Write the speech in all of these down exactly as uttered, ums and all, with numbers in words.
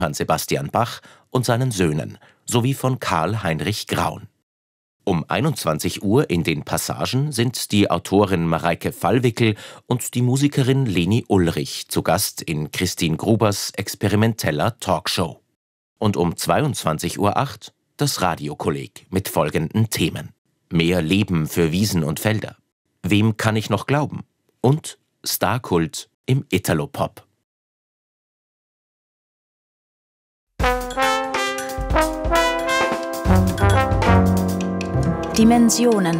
Johann Sebastian Bach und seinen Söhnen sowie von Karl Heinrich Graun. Um einundzwanzig Uhr in den Passagen sind die Autorin Mareike Fallwickel und die Musikerin Leni Ulrich zu Gast in Christine Grubers experimenteller Talkshow. Und um zweiundzwanzig Uhr acht das Radiokolleg mit folgenden Themen: Mehr Leben für Wiesen und Felder, Wem kann ich noch glauben? Und Starkult im Italopop. Dimensionen.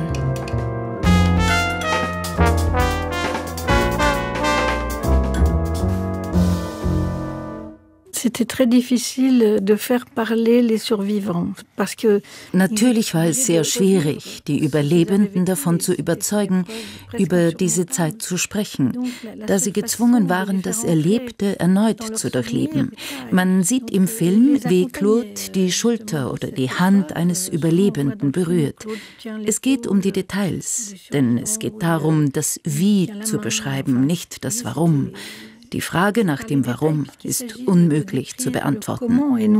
Natürlich war es sehr schwierig, die Überlebenden davon zu überzeugen, über diese Zeit zu sprechen, da sie gezwungen waren, das Erlebte erneut zu durchleben. Man sieht im Film, wie Claude die Schulter oder die Hand eines Überlebenden berührt. Es geht um die Details, denn es geht darum, das Wie zu beschreiben, nicht das Warum. Die Frage nach dem Warum ist unmöglich zu beantworten.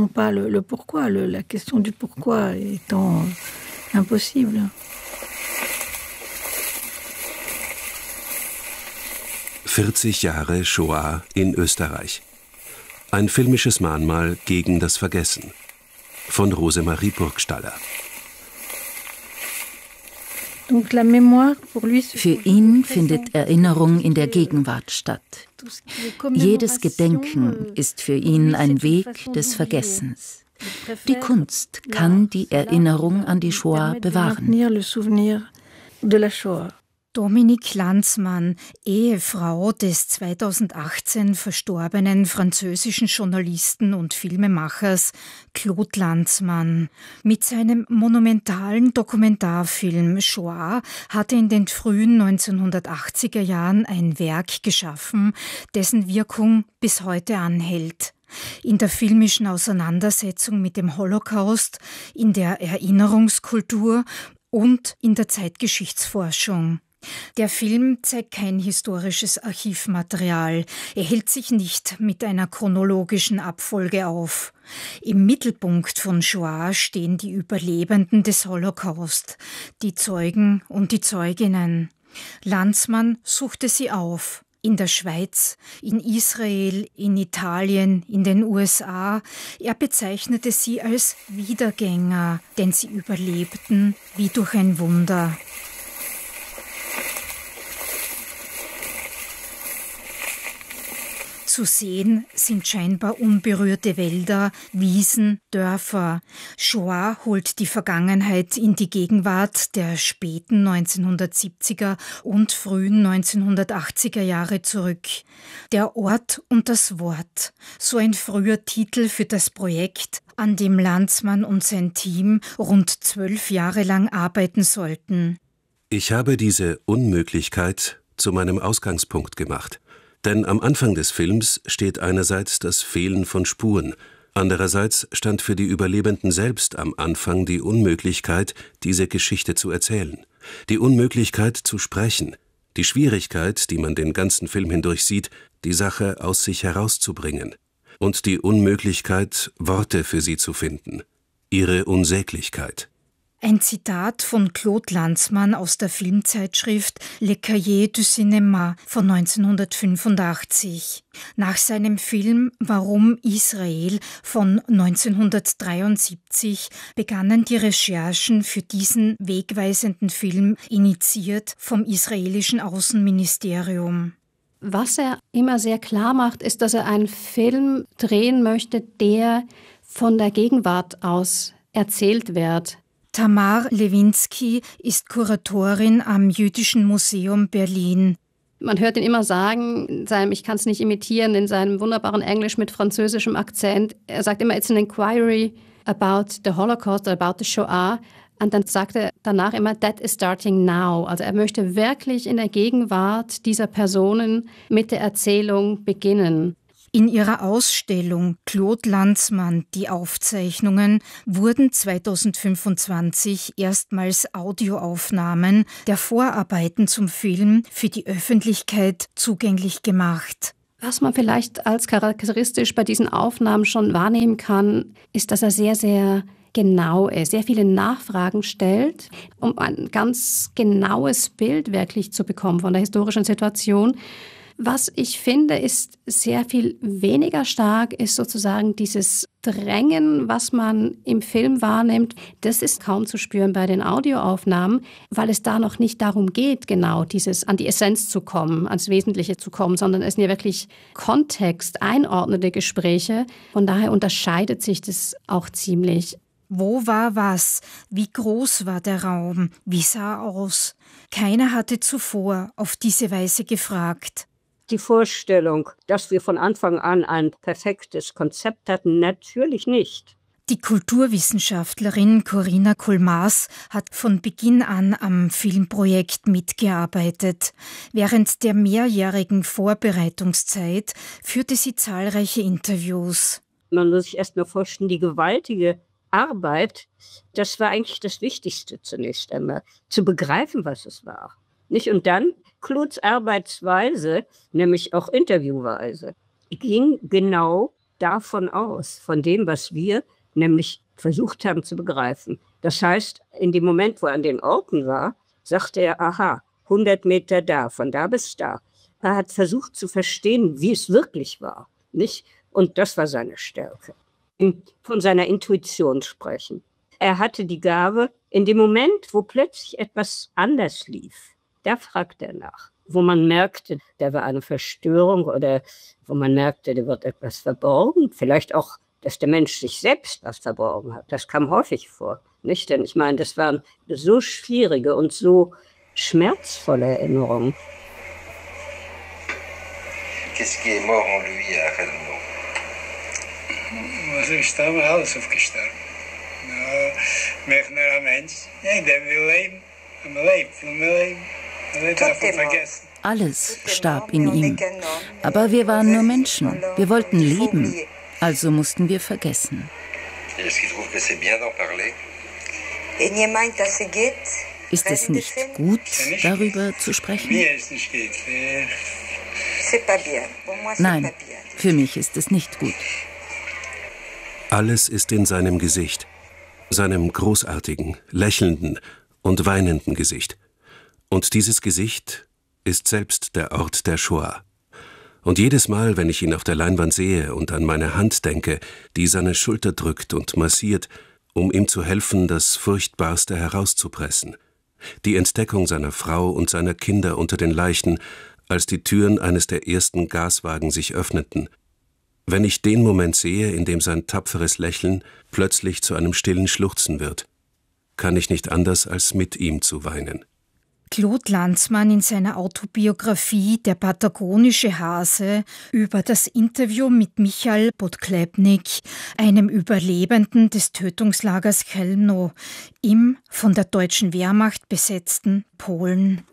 vierzig Jahre Shoah in Österreich. Ein filmisches Mahnmal gegen das Vergessen. Von Rosemarie Burgstaller. Für ihn findet Erinnerung in der Gegenwart statt. Jedes Gedenken ist für ihn ein Weg des Vergessens. Die Kunst kann die Erinnerung an die Shoah bewahren. Dominique Lanzmann, Ehefrau des zweitausendachtzehn verstorbenen französischen Journalisten und Filmemachers Claude Lanzmann. Mit seinem monumentalen Dokumentarfilm Shoah hat er in den frühen neunzehnhundertachtziger Jahren ein Werk geschaffen, dessen Wirkung bis heute anhält. In der filmischen Auseinandersetzung mit dem Holocaust, in der Erinnerungskultur und in der Zeitgeschichtsforschung. Der Film zeigt kein historisches Archivmaterial. Er hält sich nicht mit einer chronologischen Abfolge auf. Im Mittelpunkt von Shoah stehen die Überlebenden des Holocaust, die Zeugen und die Zeuginnen. Lanzmann suchte sie auf. In der Schweiz, in Israel, in Italien, in den U S A. Er bezeichnete sie als Wiedergänger, denn sie überlebten wie durch ein Wunder. Zu sehen sind scheinbar unberührte Wälder, Wiesen, Dörfer. Shoah holt die Vergangenheit in die Gegenwart der späten neunzehnhundertsiebziger und frühen neunzehnhundertachtziger Jahre zurück. Der Ort und das Wort, so ein früher Titel für das Projekt, an dem Lanzmann und sein Team rund zwölf Jahre lang arbeiten sollten. Ich habe diese Unmöglichkeit zu meinem Ausgangspunkt gemacht. Denn am Anfang des Films steht einerseits das Fehlen von Spuren, andererseits stand für die Überlebenden selbst am Anfang die Unmöglichkeit, diese Geschichte zu erzählen, die Unmöglichkeit zu sprechen, die Schwierigkeit, die man den ganzen Film hindurch sieht, die Sache aus sich herauszubringen und die Unmöglichkeit, Worte für sie zu finden, ihre Unsäglichkeit. Ein Zitat von Claude Lanzmann aus der Filmzeitschrift Le Cahiers du Cinéma von neunzehnhundertfünfundachtzig. Nach seinem Film Warum Israel von neunzehnhundertdreiundsiebzig begannen die Recherchen für diesen wegweisenden Film, initiiert vom israelischen Außenministerium. Was er immer sehr klar macht, ist, dass er einen Film drehen möchte, der von der Gegenwart aus erzählt wird. Tamar Lewinsky ist Kuratorin am Jüdischen Museum Berlin. Man hört ihn immer sagen, in seinem, ich kann es nicht imitieren, in seinem wunderbaren Englisch mit französischem Akzent. Er sagt immer, it's an inquiry about the Holocaust, about the Shoah. Und dann sagt er danach immer, that is starting now. Also er möchte wirklich in der Gegenwart dieser Personen mit der Erzählung beginnen. In ihrer Ausstellung Claude Lanzmann, die Aufzeichnungen, wurden zweitausendfünfundzwanzig erstmals Audioaufnahmen der Vorarbeiten zum Film für die Öffentlichkeit zugänglich gemacht. Was man vielleicht als charakteristisch bei diesen Aufnahmen schon wahrnehmen kann, ist, dass er sehr, sehr genau ist, sehr viele Nachfragen stellt, um ein ganz genaues Bild wirklich zu bekommen von der historischen Situation. Was ich finde, ist sehr viel weniger stark, ist sozusagen dieses Drängen, was man im Film wahrnimmt. Das ist kaum zu spüren bei den Audioaufnahmen, weil es da noch nicht darum geht, genau dieses an die Essenz zu kommen, ans Wesentliche zu kommen, sondern es sind ja wirklich Kontext, einordnende Gespräche. Von daher unterscheidet sich das auch ziemlich. Wo war was? Wie groß war der Raum? Wie sah er aus? Keiner hatte zuvor auf diese Weise gefragt. Die Vorstellung, dass wir von Anfang an ein perfektes Konzept hatten, natürlich nicht. Die Kulturwissenschaftlerin Corinna Kolmaas hat von Beginn an am Filmprojekt mitgearbeitet. Während der mehrjährigen Vorbereitungszeit führte sie zahlreiche Interviews. Man muss sich erst mal vorstellen, die gewaltige Arbeit, das war eigentlich das Wichtigste zunächst einmal, zu begreifen, was es war. Nicht? Und dann Claudes Arbeitsweise, nämlich auch Interviewweise, ging genau davon aus, von dem, was wir nämlich versucht haben zu begreifen. Das heißt, in dem Moment, wo er an den Orten war, sagte er, aha, hundert Meter da, von da bis da. Er hat versucht zu verstehen, wie es wirklich war. Nicht? Und das war seine Stärke. Von seiner Intuition sprechen. Er hatte die Gabe, in dem Moment, wo plötzlich etwas anders lief, da fragte er nach. Wo man merkte, da war eine Verstörung oder wo man merkte, da wird etwas verborgen. Vielleicht auch, dass der Mensch sich selbst was verborgen hat. Das kam häufig vor. Nicht? Denn ich meine, das waren so schwierige und so schmerzvolle Erinnerungen. Qu'est-ce qui est mort en lui à Helno? Also ich habe alles aufgestorben. Ja, mich nur ein Mensch. Ja, der will leben. Und man lebt. Und man lebt. Man lebt einfach vergessen. Alles starb in ihm. Aber wir waren nur Menschen. Wir wollten leben. Also mussten wir vergessen. Ist es nicht gut, darüber zu sprechen? Nein, für mich ist es nicht gut. Alles ist in seinem Gesicht, seinem großartigen, lächelnden und weinenden Gesicht. Und dieses Gesicht ist selbst der Ort der Shoah. Und jedes Mal, wenn ich ihn auf der Leinwand sehe und an meine Hand denke, die seine Schulter drückt und massiert, um ihm zu helfen, das Furchtbarste herauszupressen, die Entdeckung seiner Frau und seiner Kinder unter den Leichen, als die Türen eines der ersten Gaswagen sich öffneten, wenn ich den Moment sehe, in dem sein tapferes Lächeln plötzlich zu einem stillen Schluchzen wird, kann ich nicht anders, als mit ihm zu weinen. Claude Lanzmann in seiner Autobiografie Der patagonische Hase über das Interview mit Michael Podklepnik, einem Überlebenden des Tötungslagers Chełmno im von der deutschen Wehrmacht besetzten Polen.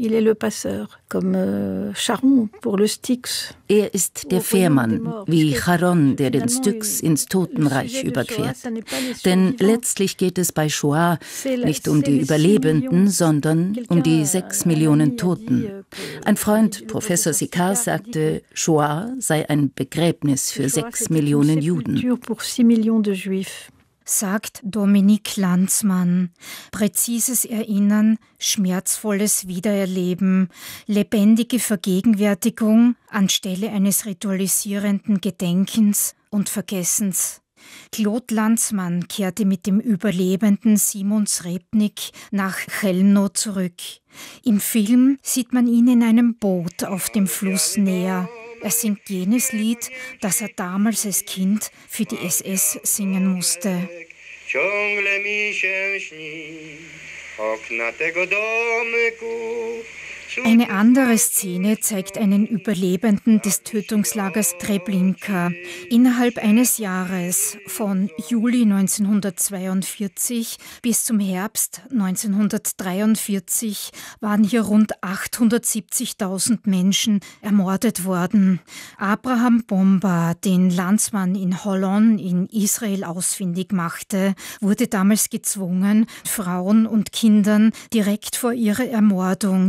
Er ist der Fährmann, wie Charon, der den Styx ins Totenreich überquert. Denn letztlich geht es bei Shoah nicht um die Überlebenden, sondern um die sechs Millionen Toten. Ein Freund, Professor Sicard, sagte, Shoah sei ein Begräbnis für sechs Millionen Juden. Sagt Dominique Lanzmann. Präzises Erinnern, schmerzvolles Wiedererleben, lebendige Vergegenwärtigung anstelle eines ritualisierenden Gedenkens und Vergessens. Claude Lanzmann kehrte mit dem Überlebenden Simon Srebnik nach Chełmno zurück. Im Film sieht man ihn in einem Boot auf dem Fluss näher. Er singt jenes Lied, das er damals als Kind für die S S singen musste. Eine andere Szene zeigt einen Überlebenden des Tötungslagers Treblinka. Innerhalb eines Jahres, von Juli neunzehnhundertzweiundvierzig bis zum Herbst neunzehnhundertdreiundvierzig, waren hier rund achthundertsiebzigtausend Menschen ermordet worden. Abraham Bomba, den Lanzmann in Holon in Israel ausfindig machte, wurde damals gezwungen, Frauen und Kindern direkt vor ihrer Ermordung die Haare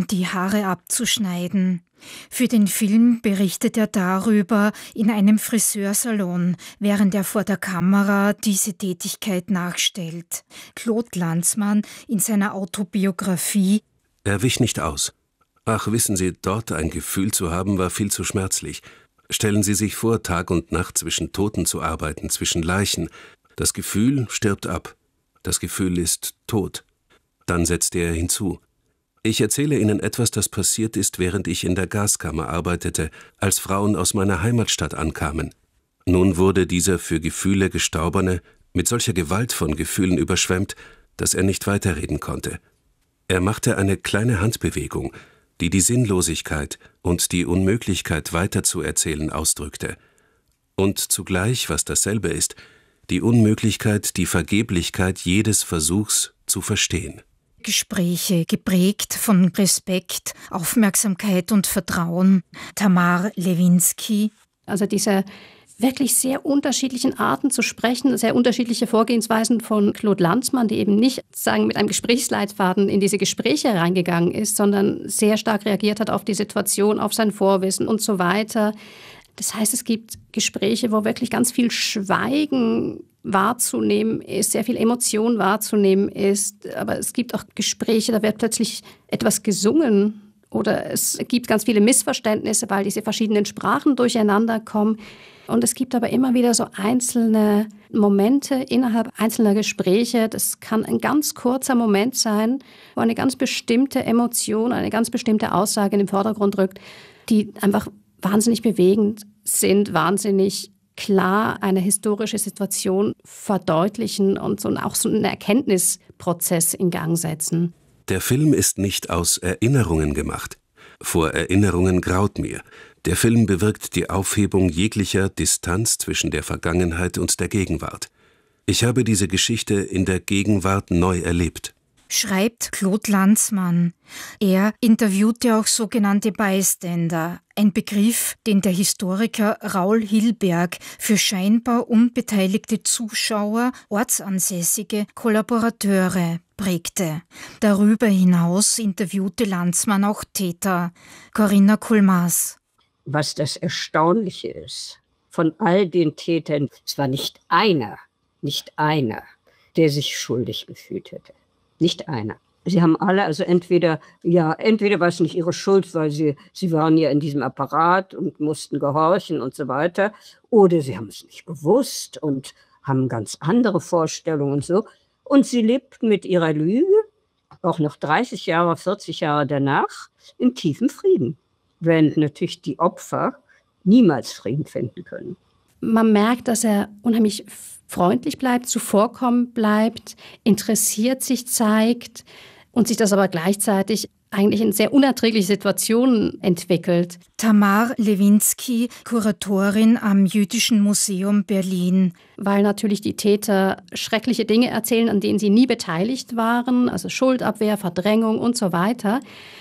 Haare abzuschneiden. Für den Film berichtet er darüber in einem Friseursalon, während er vor der Kamera diese Tätigkeit nachstellt. Claude Lanzmann in seiner Autobiografie: Er wich nicht aus. Ach, wissen Sie, dort ein Gefühl zu haben, war viel zu schmerzlich. Stellen Sie sich vor, Tag und Nacht zwischen Toten zu arbeiten, zwischen Leichen. Das Gefühl stirbt ab. Das Gefühl ist tot. Dann setzte er hinzu: Ich erzähle Ihnen etwas, das passiert ist, während ich in der Gaskammer arbeitete, als Frauen aus meiner Heimatstadt ankamen. Nun wurde dieser für Gefühle Gestorbene mit solcher Gewalt von Gefühlen überschwemmt, dass er nicht weiterreden konnte. Er machte eine kleine Handbewegung, die die Sinnlosigkeit und die Unmöglichkeit weiterzuerzählen ausdrückte. Und zugleich, was dasselbe ist, die Unmöglichkeit, die Vergeblichkeit jedes Versuchs zu verstehen. Gespräche geprägt von Respekt, Aufmerksamkeit und Vertrauen. Tamar Lewinsky. Also diese wirklich sehr unterschiedlichen Arten zu sprechen, sehr unterschiedliche Vorgehensweisen von Claude Lanzmann, die eben nicht sagen mit einem Gesprächsleitfaden in diese Gespräche reingegangen ist, sondern sehr stark reagiert hat auf die Situation, auf sein Vorwissen und so weiter. Das heißt, es gibt Gespräche, wo wirklich ganz viel Schweigen wahrzunehmen ist, sehr viel Emotion wahrzunehmen ist. Aber es gibt auch Gespräche, da wird plötzlich etwas gesungen oder es gibt ganz viele Missverständnisse, weil diese verschiedenen Sprachen durcheinander kommen. Und es gibt aber immer wieder so einzelne Momente innerhalb einzelner Gespräche. Das kann ein ganz kurzer Moment sein, wo eine ganz bestimmte Emotion, eine ganz bestimmte Aussage in den Vordergrund rückt, die einfach wahnsinnig bewegend sind, wahnsinnig klar eine historische Situation verdeutlichen und so auch so einen Erkenntnisprozess in Gang setzen. Der Film ist nicht aus Erinnerungen gemacht. Vor Erinnerungen graut mir. Der Film bewirkt die Aufhebung jeglicher Distanz zwischen der Vergangenheit und der Gegenwart. Ich habe diese Geschichte in der Gegenwart neu erlebt. Schreibt Claude Lanzmann. Er interviewte auch sogenannte Bystander, ein Begriff, den der Historiker Raul Hilberg für scheinbar unbeteiligte Zuschauer, ortsansässige Kollaborateure prägte. Darüber hinaus interviewte Lanzmann auch Täter. Corinna Kulmas. Was das Erstaunliche ist, von all den Tätern, es war nicht einer, nicht einer, der sich schuldig gefühlt hätte. Nicht einer. Sie haben alle, also entweder, ja, entweder war es nicht ihre Schuld, weil sie, sie waren ja in diesem Apparat und mussten gehorchen und so weiter, oder sie haben es nicht gewusst und haben ganz andere Vorstellungen und so. Und sie lebten mit ihrer Lüge, auch noch dreißig Jahre, vierzig Jahre danach, in tiefem Frieden, während natürlich die Opfer niemals Frieden finden können. Man merkt, dass er unheimlich freundlich bleibt, zuvorkommend bleibt, interessiert sich zeigt und sich das aber gleichzeitig eigentlich in sehr unerträgliche Situationen entwickelt. Tamar Lewinsky, Kuratorin am Jüdischen Museum Berlin. Weil natürlich die Täter schreckliche Dinge erzählen, an denen sie nie beteiligt waren, also Schuldabwehr, Verdrängung und so weiter.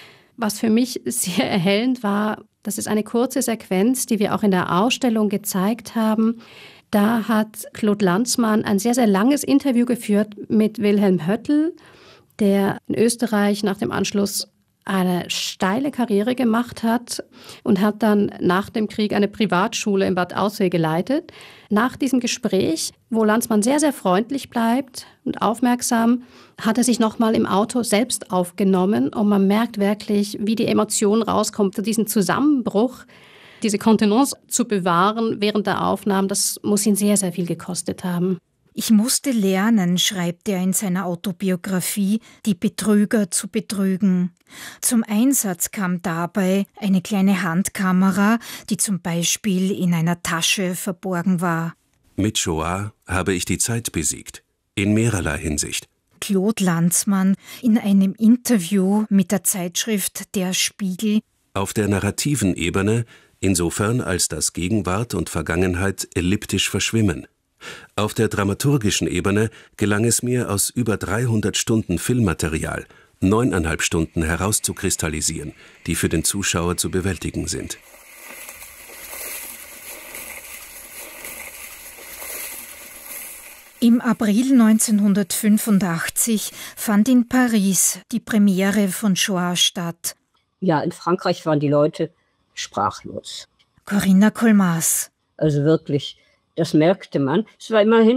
Was für mich sehr erhellend war, das ist eine kurze Sequenz, die wir auch in der Ausstellung gezeigt haben. Da hat Claude Lanzmann ein sehr, sehr langes Interview geführt mit Wilhelm Höttl, der in Österreich nach dem Anschluss eine steile Karriere gemacht hat und hat dann nach dem Krieg eine Privatschule in Bad Aussee geleitet. Nach diesem Gespräch, wo Lanzmann sehr, sehr freundlich bleibt und aufmerksam, hat er sich nochmal im Auto selbst aufgenommen und man merkt wirklich, wie die Emotion rauskommt für diesen Zusammenbruch. Diese Kontenance zu bewahren während der Aufnahmen, das muss ihn sehr, sehr viel gekostet haben. Ich musste lernen, schreibt er in seiner Autobiografie, die Betrüger zu betrügen. Zum Einsatz kam dabei eine kleine Handkamera, die zum Beispiel in einer Tasche verborgen war. Mit Shoah habe ich die Zeit besiegt, in mehrerlei Hinsicht. Claude Lanzmann in einem Interview mit der Zeitschrift Der Spiegel. Auf der narrativen Ebene, insofern als das Gegenwart und Vergangenheit elliptisch verschwimmen. Auf der dramaturgischen Ebene gelang es mir, aus über dreihundert Stunden Filmmaterial neuneinhalb Stunden herauszukristallisieren, die für den Zuschauer zu bewältigen sind. Im April neunzehnhundertfünfundachtzig fand in Paris die Premiere von Shoah statt. Ja, in Frankreich waren die Leute sprachlos. Corinna Kolmaß. Also wirklich, das merkte man. Es war immerhin